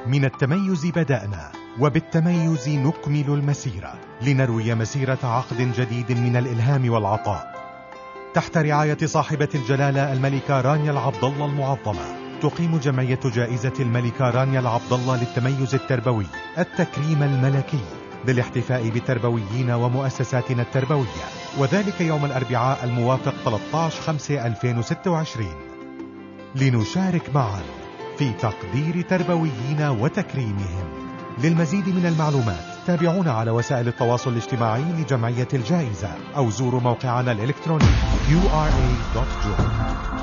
من التميز بدأنا، وبالتميز نكمل المسيرة، لنروي مسيرة عقد جديد من الإلهام والعطاء. تحت رعاية صاحبة الجلالة الملكة رانيا العبدالله المعظمة، تقيم جمعية جائزة الملكة رانيا العبدالله للتميز التربوي التكريم الملكي بالاحتفاء بتربويين ومؤسساتنا التربوية، وذلك يوم الأربعاء الموافق 13/5/2026، لنشارك معا في تقدير تربويين وتكريمهم. للمزيد من المعلومات تابعونا على وسائل التواصل الاجتماعي لجمعية الجائزة أو زوروا موقعنا الإلكتروني qra.jo.